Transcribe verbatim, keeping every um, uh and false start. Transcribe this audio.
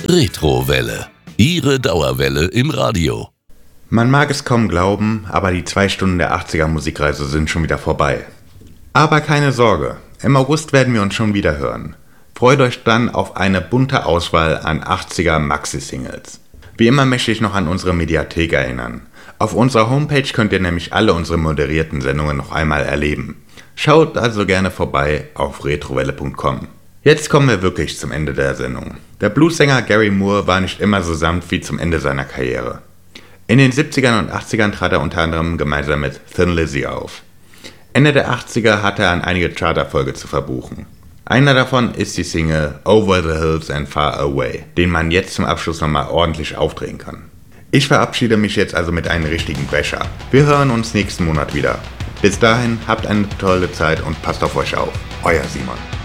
Retrowelle. Ihre Dauerwelle im Radio. Man mag es kaum glauben, aber die zwei Stunden der achtziger Musikreise sind schon wieder vorbei. Aber keine Sorge, im August werden wir uns schon wieder hören. Freut euch dann auf eine bunte Auswahl an achtziger Maxi-Singles. Wie immer möchte ich noch an unsere Mediathek erinnern. Auf unserer Homepage könnt ihr nämlich alle unsere moderierten Sendungen noch einmal erleben. Schaut also gerne vorbei auf retrowelle punkt com. Jetzt kommen wir wirklich zum Ende der Sendung. Der Bluessänger Gary Moore war nicht immer so sanft wie zum Ende seiner Karriere. In den siebzigern und achtzigern trat er unter anderem gemeinsam mit Thin Lizzy auf. Ende der achtziger hatte er an einige Charterfolge zu verbuchen. Einer davon ist die Single Over the Hills and Far Away, den man jetzt zum Abschluss nochmal ordentlich aufdrehen kann. Ich verabschiede mich jetzt also mit einem richtigen Brecher. Wir hören uns nächsten Monat wieder. Bis dahin, habt eine tolle Zeit und passt auf euch auf. Euer Simon.